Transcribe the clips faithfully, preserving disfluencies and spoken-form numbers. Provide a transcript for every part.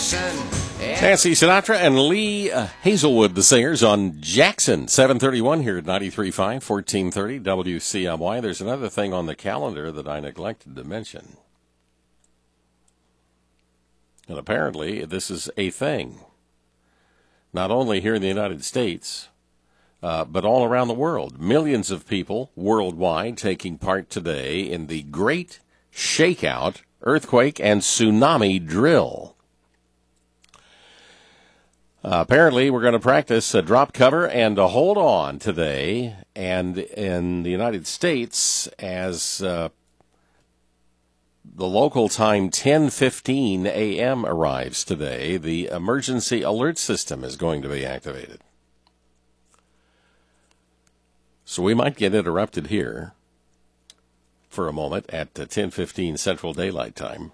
Jackson. Nancy Sinatra and Lee uh, Hazelwood, the singers, on Jackson. seven thirty-one here at ninety-three point five, fourteen thirty W C M Y. There's another thing on the calendar that I neglected to mention. And apparently this is a thing. Not only here in the United States, uh, but all around the world. Millions of people worldwide taking part today in the Great Shakeout Earthquake and Tsunami Drill. Uh, apparently, we're going to practice a drop cover and a hold on today. And in the United States, as uh, the local time ten fifteen a.m. arrives today, the emergency alert system is going to be activated. So we might get interrupted here for a moment at ten fifteen Central Daylight Time.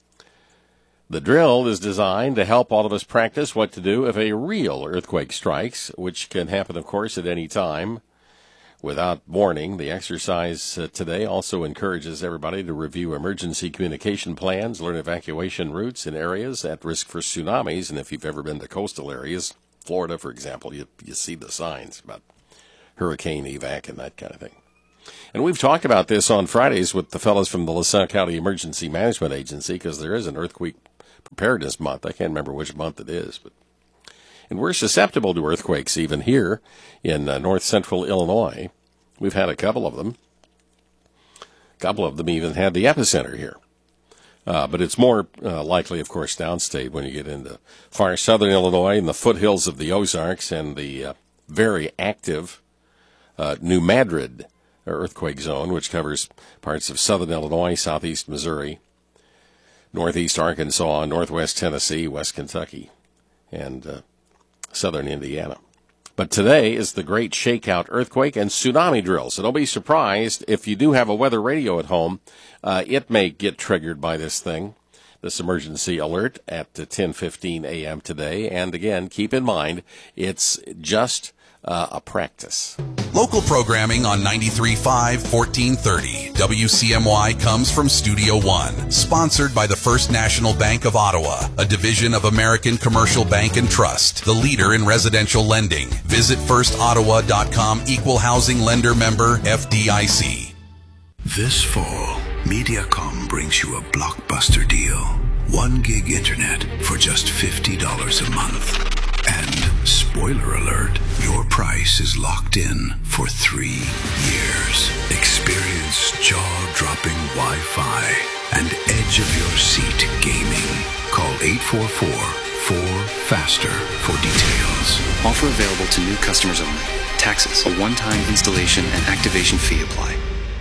The drill is designed to help all of us practice what to do if a real earthquake strikes, which can happen, of course, at any time without warning. The exercise uh, today also encourages everybody to review emergency communication plans, learn evacuation routes in areas at risk for tsunamis, and if you've ever been to coastal areas, Florida, for example, you, you see the signs about hurricane evac and that kind of thing. And we've talked about this on Fridays with the fellows from the LaSalle County Emergency Management Agency, because there is an earthquake preparedness month. I can't remember which month it is, but and we're susceptible to earthquakes even here in uh, north central Illinois. We've had a couple of them. A couple of them even had the epicenter here. Uh, but it's more uh, likely, of course, downstate when you get into far southern Illinois and the foothills of the Ozarks and the uh, very active uh, New Madrid earthquake zone, which covers parts of southern Illinois, southeast Missouri, northeast Arkansas, northwest Tennessee, west Kentucky, and uh, southern Indiana. But today is the Great Shakeout Earthquake and Tsunami Drill, so don't be surprised if you do have a weather radio at home. Uh, it may get triggered by this thing, this emergency alert at ten fifteen a.m. today. And again, keep in mind, it's just uh, a practice. Local programming on ninety-three point five, fourteen thirty W C M Y comes from Studio One, sponsored by the First National Bank of Ottawa, a division of American Commercial Bank and Trust, the leader in residential lending. Visit first ottawa dot com, equal housing lender member, F D I C. This fall, Mediacom brings you a blockbuster deal. One gig internet for just fifty dollars a month. And, spoiler alert, your price is locked in for three years. Experience jaw-dropping Wi-Fi and edge-of-your-seat gaming. Call eight four four, four, FASTER for details. Offer available to new customers only. Taxes, a one-time installation and activation fee apply.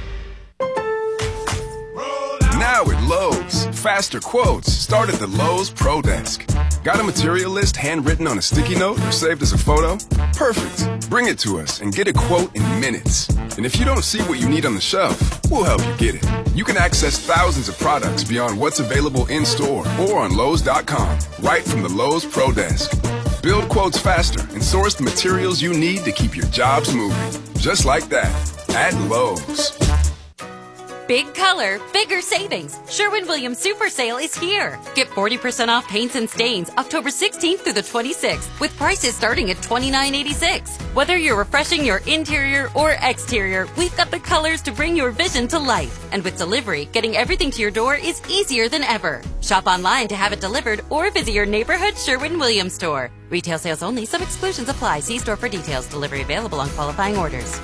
Now at Lowe's, faster quotes start at the Lowe's Pro Desk. Got a material list handwritten on a sticky note or saved as a photo? Perfect. Bring it to us and get a quote in minutes. And if you don't see what you need on the shelf, we'll help you get it. You can access thousands of products beyond what's available in-store or on Lowe's dot com, right from the Lowe's Pro Desk. Build quotes faster and source the materials you need to keep your jobs moving. Just like that, at Lowe's. Big color, bigger savings. Sherwin-Williams Super Sale is here. Get forty percent off paints and stains October sixteenth through the twenty-sixth with prices starting at twenty-nine eighty-six. Whether you're refreshing your interior or exterior, we've got the colors to bring your vision to life. And with delivery, getting everything to your door is easier than ever. Shop online to have it delivered or visit your neighborhood Sherwin-Williams store. Retail sales only. Some exclusions apply. See store for details. Delivery available on qualifying orders.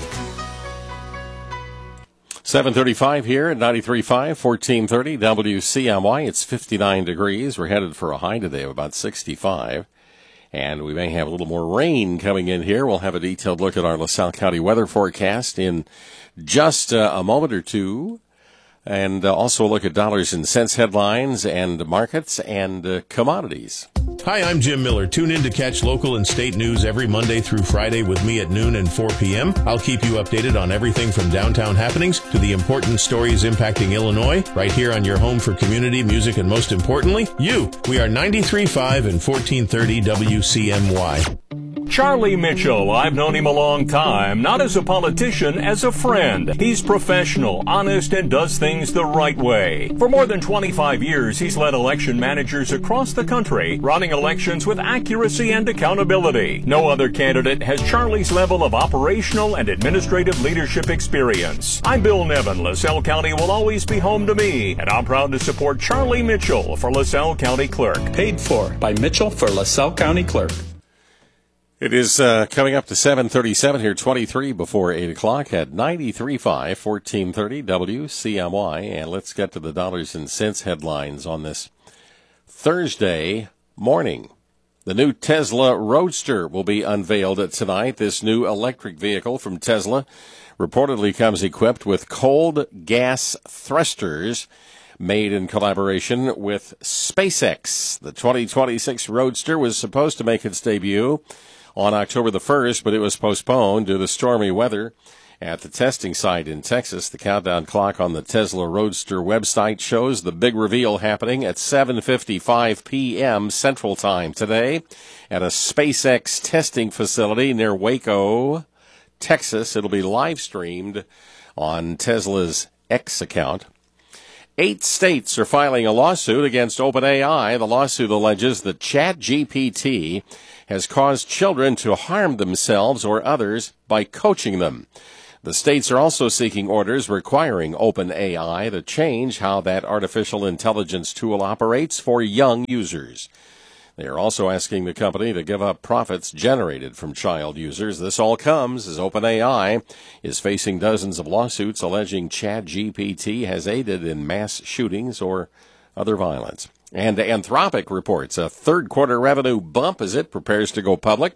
seven thirty-five here at ninety-three point five, fourteen thirty W C M Y. It's fifty-nine degrees. We're headed for a high today of about sixty-five. And we may have a little more rain coming in here. We'll have a detailed look at our LaSalle County weather forecast in just uh, a moment or two. And uh, also look at dollars and cents headlines and markets and uh, commodities. Hi, I'm Jim Miller. Tune in to catch local and state news every Monday through Friday with me at noon and four p.m. I'll keep you updated on everything from downtown happenings to the important stories impacting Illinois, right here on your home for community, music, and most importantly, you. We are ninety-three point five and fourteen thirty W C M Y. Charlie Mitchell, I've known him a long time, not as a politician, as a friend. He's professional, honest, and does things the right way. For more than twenty-five years, he's led election managers across the country, running elections with accuracy and accountability. No other candidate has Charlie's level of operational and administrative leadership experience. I'm Bill Nevin. LaSalle County will always be home to me, and I'm proud to support Charlie Mitchell for LaSalle County Clerk. Paid for by Mitchell for LaSalle County Clerk. It is uh, coming up to seven thirty-seven here, twenty-three before eight o'clock at ninety-three point five, fourteen thirty W C M Y. And let's get to the dollars and cents headlines on this Thursday morning. The new Tesla Roadster will be unveiled tonight. This new electric vehicle from Tesla reportedly comes equipped with cold gas thrusters made in collaboration with SpaceX. The twenty twenty-six Roadster was supposed to make its debut on October the first, but it was postponed due to stormy weather at the testing site in Texas. The countdown clock on the Tesla Roadster website shows the big reveal happening at seven fifty-five p.m. Central Time today at a SpaceX testing facility near Waco, Texas. It'll be live streamed on Tesla's X account. Eight states are filing a lawsuit against OpenAI. The lawsuit alleges that ChatGPT has caused children to harm themselves or others by coaching them. The states are also seeking orders requiring OpenAI to change how that artificial intelligence tool operates for young users. They are also asking the company to give up profits generated from child users. This all comes as OpenAI is facing dozens of lawsuits alleging ChatGPT has aided in mass shootings or other violence. And Anthropic reports a third-quarter revenue bump as it prepares to go public.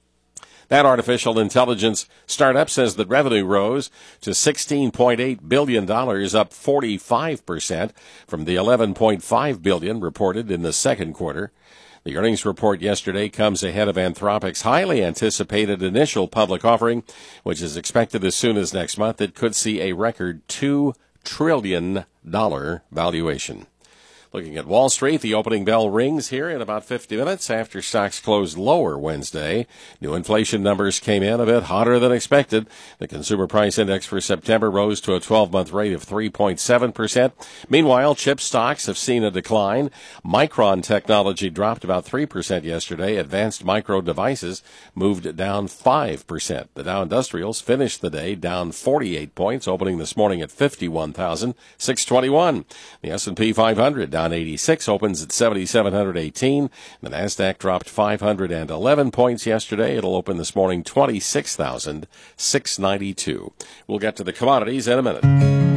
That artificial intelligence startup says that revenue rose to sixteen point eight billion dollars, up forty-five percent from the eleven point five billion dollars reported in the second quarter. The earnings report yesterday comes ahead of Anthropic's highly anticipated initial public offering, which is expected as soon as next month. It could see a record two trillion dollars valuation. Looking at Wall Street, the opening bell rings here in about fifty minutes after stocks closed lower Wednesday. New inflation numbers came in a bit hotter than expected. The consumer price index for September rose to a twelve-month rate of three point seven percent. Meanwhile, chip stocks have seen a decline. Micron Technology dropped about three percent yesterday. Advanced Micro Devices moved down five percent. The Dow Industrials finished the day down forty-eight points, opening this morning at fifty-one thousand six hundred twenty-one. The S and P five hundred down eighty-six, opens at seven thousand seven hundred eighteen. The NASDAQ dropped five hundred eleven points yesterday. It'll open this morning twenty-six thousand six hundred ninety-two. We'll get to the commodities in a minute.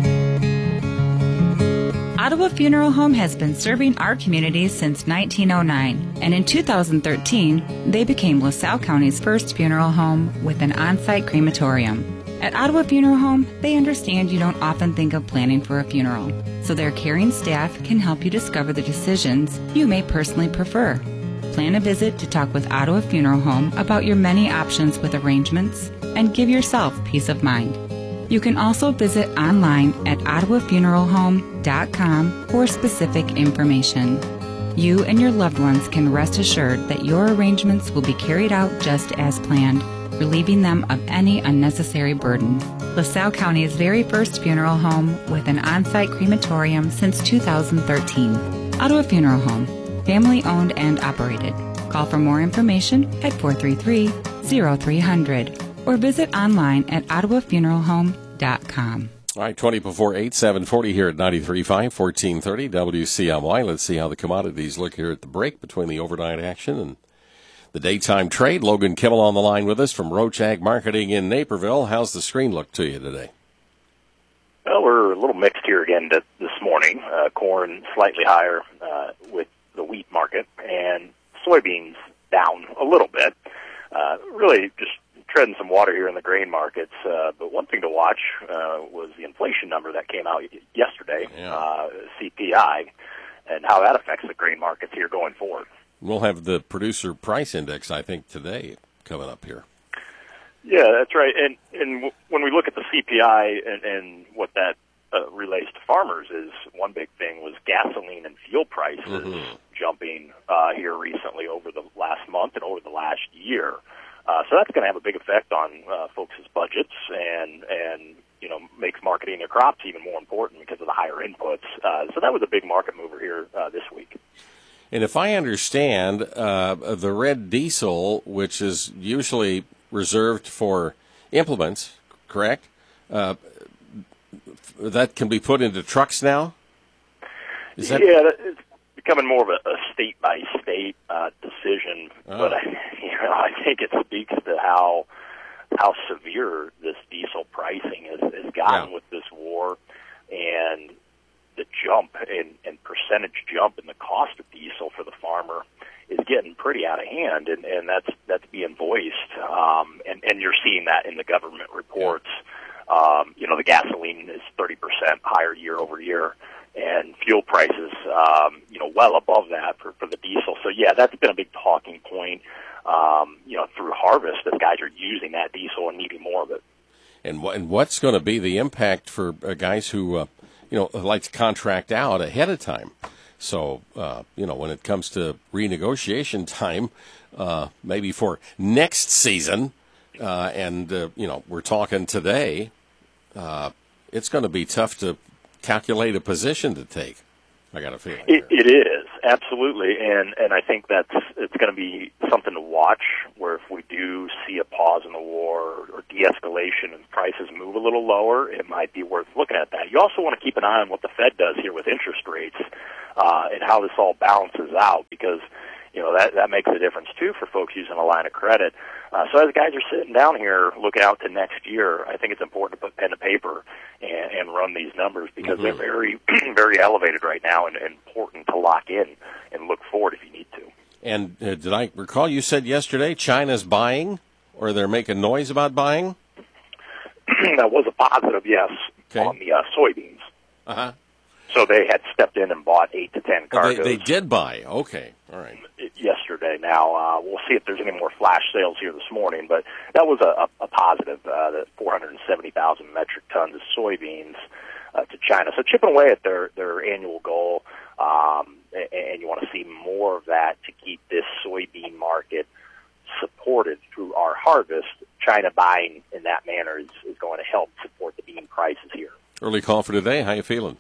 Ottawa Funeral Home has been serving our community since nineteen oh nine, and in two thousand thirteen, they became LaSalle County's first funeral home with an on-site crematorium. At Ottawa Funeral Home, they understand you don't often think of planning for a funeral, so their caring staff can help you discover the decisions you may personally prefer. Plan a visit to talk with Ottawa Funeral Home about your many options with arrangements and give yourself peace of mind. You can also visit online at ottawa funeral home dot com for specific information. You and your loved ones can rest assured that your arrangements will be carried out just as planned, relieving them of any unnecessary burden. LaSalle County's very first funeral home with an on-site crematorium since two thousand thirteen. Ottawa Funeral Home, family owned and operated. Call for more information at four three three, zero three zero zero or visit online at ottawa funeral home dot com. All right, twenty before eight, seven forty here at ninety-three point five, fourteen thirty W C M Y. Let's see how the commodities look here at the break between the overnight action and the daytime trade. Logan Kimmel on the line with us from Roach Ag Marketing in Naperville. How's the screen look to you today? Well, we're a little mixed here again this morning. Uh, corn slightly higher uh, with the wheat market, and soybeans down a little bit. Uh, really just treading some water here in the grain markets. Uh, but one thing to watch uh, was the inflation number that came out yesterday, yeah. uh, C P I, and how that affects the grain markets here going forward. We'll have the producer price index, I think, today coming up here. Yeah, that's right. And and w- when we look at the C P I and, and what that uh, relates to farmers, is one big thing was gasoline and fuel prices mm-hmm. jumping uh, here recently over the last month and over the last year. Uh, so that's going to have a big effect on uh, folks' budgets and, and you know, makes marketing their crops even more important because of the higher inputs. Uh, so that was a big market mover here uh, this week. And if I understand, uh, the red diesel, which is usually reserved for implements, correct? Uh, that can be put into trucks now? Is that... Yeah, it's becoming more of a, a state-by-state uh, decision. Oh. But I, you know, I think it speaks to how how severe this diesel pricing has, has gotten yeah. with this war, and the jump and, and percentage jump in the cost of diesel for the farmer is getting pretty out of hand, and, and that's that's being voiced, um, and, and you're seeing that in the government reports. Um, you know, the gasoline is thirty percent higher year over year, and fuel prices, um, you know, well above that for, for the diesel. So, yeah, that's been a big talking point, um, you know, through harvest, that guys are using that diesel and needing more of it. And, and what's going to be the impact for uh, guys who, uh, you know, like to contract out ahead of time? So, uh, you know, when it comes to renegotiation time, uh, maybe for next season, uh, and, uh, you know, we're talking today, uh, it's going to be tough to calculate a position to take. I got a feeling. It, it is, absolutely. And, and I think that's, it's going to be something to watch, where if we do see a pause in the war or de-escalation and prices move a little lower, it might be worth looking at that. You also want to keep an eye on what the Fed does here with interest rates, uh, and how this all balances out, because, you know, that, that makes a difference too for folks using a line of credit. Uh, so as guys are sitting down here looking out to next year, I think it's important to put pen to paper and, and run these numbers, because mm-hmm. they're very, very elevated right now, and, and important to lock in and look forward if you need to. And uh, did I recall you said yesterday China's buying, or they're making noise about buying? That was a positive, yes, okay. on the uh, soybeans. Uh-huh. So they had stepped in and bought eight to ten cargoes. Oh, they, they did buy. Okay, all right. Yesterday. Now, uh, we'll see if there's any more flash sales here this morning, but that was a, a, a positive, uh, the four hundred seventy thousand metric tons of soybeans uh, to China. So chipping away at their, their annual goal, um, and, and you want to see more of that to keep this soybean market supported through our harvest. China buying in that manner is, is going to help support the bean prices here. Early call for today. How you feeling?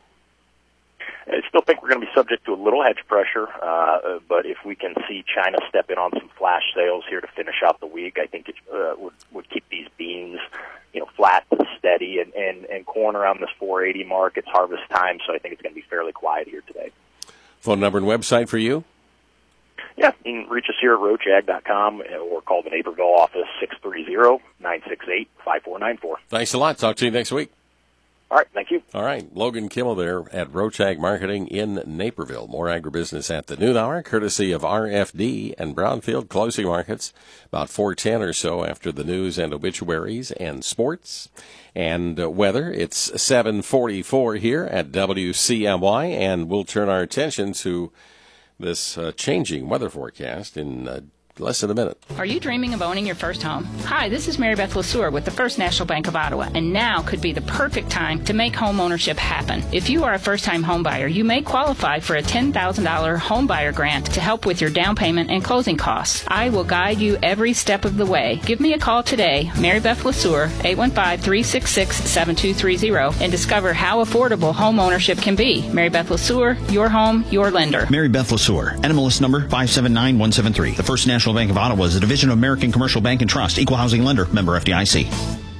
I still think we're going to be subject to a little hedge pressure, uh, but if we can see China step in on some flash sales here to finish out the week, I think it uh, would, would keep these beans, you know, flat to steady, and, and, and corn around this four eighty mark. It's harvest time, so I think it's going to be fairly quiet here today. Phone number and website for you? Yeah, you can reach us here at roach ag dot com or call the Naperville office, six three zero, nine six eight, five four nine four. Thanks a lot. Talk to you next week. All right, thank you. All right, Logan Kimmel there at Roach Ag Marketing in Naperville. More agribusiness at the noon hour, courtesy of R F D and Brownfield Closing Markets, about four ten or so after the news and obituaries and sports and uh, weather. It's seven forty-four here at W C M Y, and we'll turn our attention to this uh, changing weather forecast in uh, less than a minute. Are you dreaming of owning your first home? Hi, this is Mary Beth LeSueur with the First National Bank of Ottawa, and now could be the perfect time to make home ownership happen. If you are a first-time home buyer, you may qualify for a ten thousand dollars home buyer grant to help with your down payment and closing costs. I will guide you every step of the way. Give me a call today, Mary Beth LeSueur, eight one five, three six six, seven two three zero, and discover how affordable home ownership can be. Mary Beth LeSueur, your home, your lender. Mary Beth LeSueur, N M L S number five seven nine one seven three. The First National Bank of Ottawa is a division of American Commercial Bank and Trust, equal housing lender, member F D I C.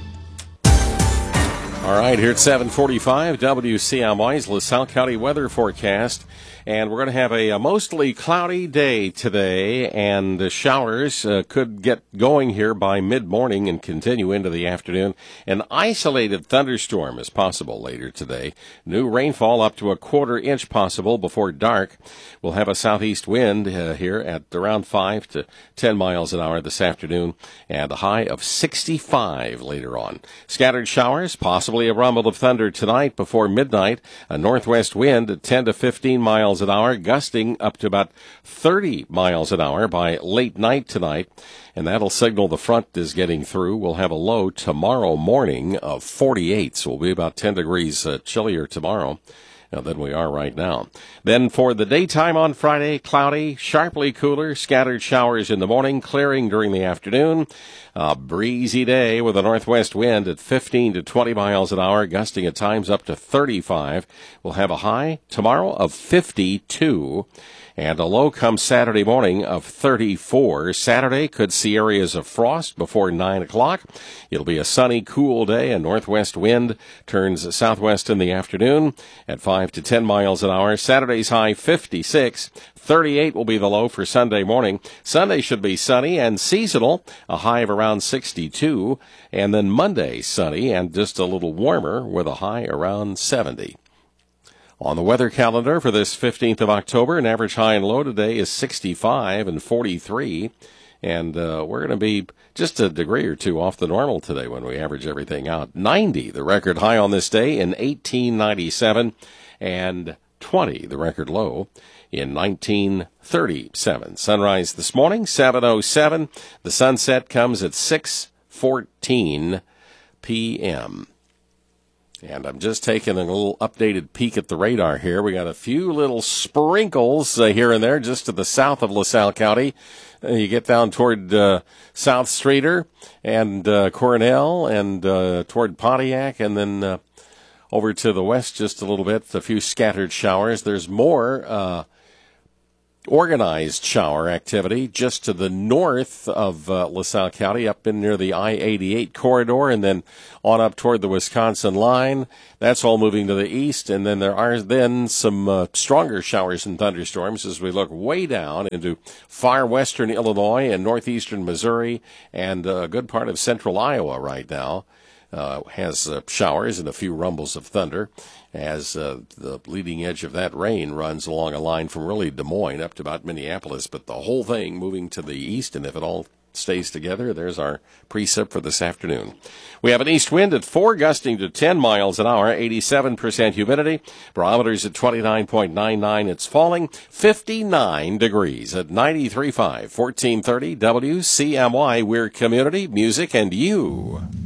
All right, here at seven forty-five, W C M Y's LaSalle County weather forecast. And we're going to have a, a mostly cloudy day today, and the showers uh, could get going here by mid-morning and continue into the afternoon. An isolated thunderstorm is possible later today. New rainfall up to a quarter inch possible before dark. We'll have a southeast wind uh, here at around five to ten miles an hour this afternoon, and a high of sixty-five later on. Scattered showers, possibly a rumble of thunder tonight before midnight. A northwest wind at ten to fifteen miles an hour, gusting up to about thirty miles an hour by late night tonight, and that'll signal the front is getting through. We'll have a low tomorrow morning of forty-eight, so we'll be about ten degrees uh, chillier tomorrow. than we are right now. Then for the daytime on Friday, cloudy, sharply cooler, scattered showers in the morning, clearing during the afternoon. A breezy day with a northwest wind at fifteen to twenty miles an hour, gusting at times up to thirty-five. We'll have a high tomorrow of fifty-two. And a low come Saturday morning of thirty-four. Saturday could see areas of frost before nine o'clock. It'll be a sunny, cool day. A northwest wind turns southwest in the afternoon at five to ten miles an hour. Saturday's high fifty-six. thirty-eight will be the low for Sunday morning. Sunday should be sunny and seasonal, a high of around sixty-two. And then Monday, sunny and just a little warmer with a high around seventy. On the weather calendar for this fifteenth of October, an average high and low today is sixty-five and forty-three. And uh, we're going to be just a degree or two off the normal today when we average everything out. ninety, the record high on this day in eighteen ninety-seven, and twenty, the record low, in nineteen thirty-seven. Sunrise this morning, seven oh seven. The sunset comes at six fourteen p.m. And I'm just taking a little updated peek at the radar here. We got a few little sprinkles uh, here and there just to the south of LaSalle County. Uh, you get down toward uh, South Streeter and uh, Cornell and uh, toward Pontiac, and then uh, over to the west just a little bit, a few scattered showers. There's more uh organized shower activity just to the north of uh, LaSalle County, up in near the I eighty-eight corridor, and then on up toward the Wisconsin line. That's all moving to the east, and then there are then some uh, stronger showers and thunderstorms as we look way down into far western Illinois and northeastern Missouri and a good part of central Iowa right now. Uh, has uh, showers and a few rumbles of thunder as uh, the leading edge of that rain runs along a line from really Des Moines up to about Minneapolis, but the whole thing moving to the east, and if it all stays together, there's our precip for this afternoon. We have an east wind at four, gusting to ten miles an hour, eighty-seven percent humidity. Barometers at twenty-nine point nine nine. It's falling fifty-nine degrees at ninety-three point five, fourteen thirty W C M Y. We're community, music, and you.